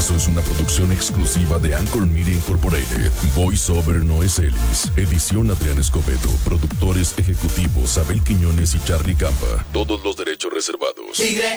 Universo es una producción exclusiva de Anchor Media Incorporated. Voiceover Noé Celis. Edición Adrián Escobedo. Productores ejecutivos Abel Quiñones y Charlie Campa. Todos los derechos reservados. Tigre,